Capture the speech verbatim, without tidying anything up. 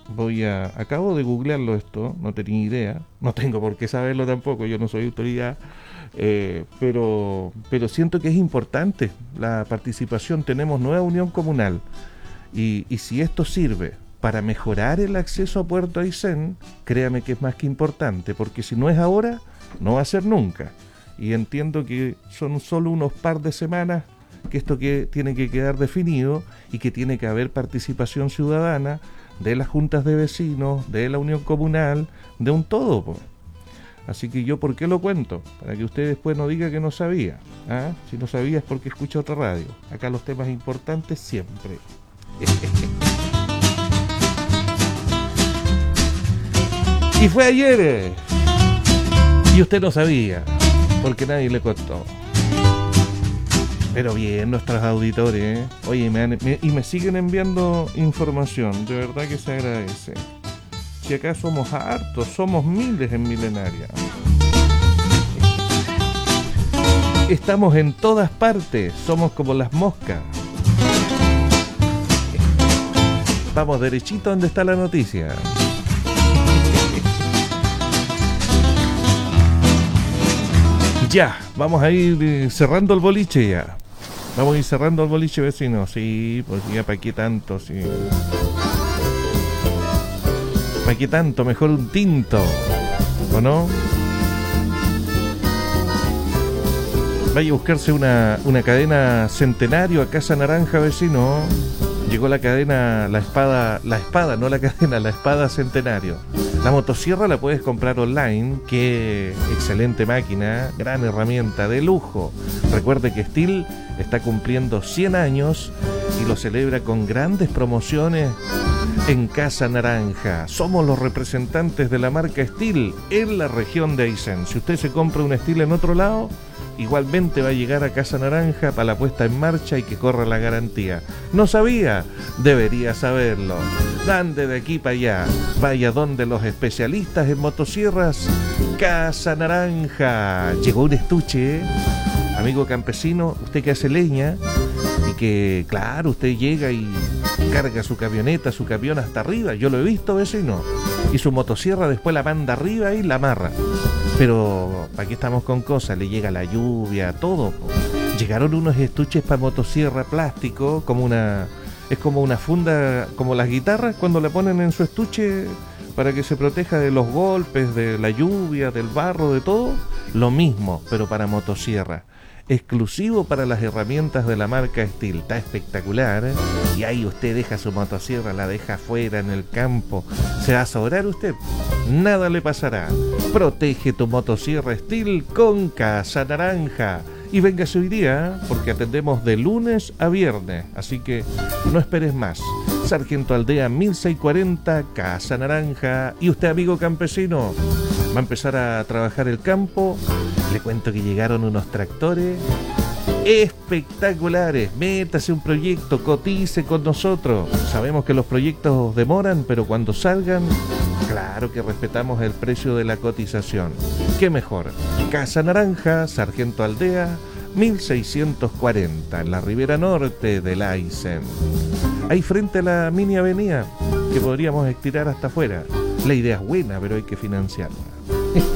voy a... Acabo de googlearlo esto, no tenía idea, no tengo por qué saberlo tampoco, yo no soy autoridad, eh, pero, pero siento que es importante la participación. Tenemos nueva unión comunal y, y si esto sirve para mejorar el acceso a Puerto Aysén, créame que es más que importante, porque si no es ahora, no va a ser nunca. Y entiendo que son solo unos par de semanas que esto que tiene que quedar definido y que tiene que haber participación ciudadana de las juntas de vecinos, de la unión comunal, de un todo, po. Así que yo, ¿por qué lo cuento? Para que usted después no diga que no sabía. ¿Ah? Si no sabía es porque escucha otra radio. Acá los temas importantes siempre. Y fue ayer. eh. Y usted no sabía, porque nadie le contó. Pero bien, nuestros auditores, ¿eh? Oye, me han- me- y me siguen enviando información, de verdad que se agradece. Si acá somos hartos, somos miles en Milenaria. Estamos en todas partes, somos como las moscas. Vamos derechito donde está la noticia. Ya, vamos a ir eh, cerrando el boliche ya. Vamos a ir cerrando el boliche, vecino. Sí, pues ya, ¿para qué tanto? Sí. ¿Para qué tanto? Mejor un tinto, ¿o no? Vaya a buscarse una, una cadena Centenario a Casa Naranja, vecino. Llegó la cadena, la espada, la espada, no la cadena, la espada Centenario. La motosierra la puedes comprar online, qué excelente máquina, gran herramienta de lujo. Recuerde que Steel está cumpliendo cien años y lo celebra con grandes promociones en Casa Naranja. Somos los representantes de la marca Steel en la región de Aysén. Si usted se compra un Steel en otro lado, igualmente va a llegar a Casa Naranja para la puesta en marcha y que corra la garantía. ¿No sabía? Debería saberlo. Ande de aquí para allá. Vaya donde los especialistas en motosierras. Casa Naranja. Llegó un estuche, ¿eh? Amigo campesino, usted que hace leña y que, claro, usted llega y carga su camioneta, su camión hasta arriba. Yo lo he visto, vecino. Y su motosierra después la manda arriba y la amarra. Pero, ¿para qué estamos con cosas? Le llega la lluvia, todo. Po. Llegaron unos estuches para motosierra plástico, como una... Es como una funda, como las guitarras, cuando le ponen en su estuche para que se proteja de los golpes, de la lluvia, del barro, de todo. Lo mismo, pero para motosierra. Exclusivo para las herramientas de la marca Steel. Está espectacular, ¿eh? Y ahí usted deja su motosierra, la deja afuera en el campo. ¿Se va a sobrar usted? Nada le pasará. Protege tu motosierra Steel con Casa Naranja. Y véngase hoy día, porque atendemos de lunes a viernes. Así que no esperes más. Sargento Aldea mil seiscientos cuarenta, Casa Naranja. Y usted, amigo campesino, va a empezar a trabajar el campo. Le cuento que llegaron unos tractores espectaculares. Métase un proyecto, cotice con nosotros. Sabemos que los proyectos demoran, pero cuando salgan, claro que respetamos el precio de la cotización. ¿Qué mejor? Casa Naranja, Sargento Aldea, mil seiscientos cuarenta, en la ribera norte del Aysén. Ahí frente a la mini avenida, que podríamos estirar hasta afuera. La idea es buena, pero hay que financiarla.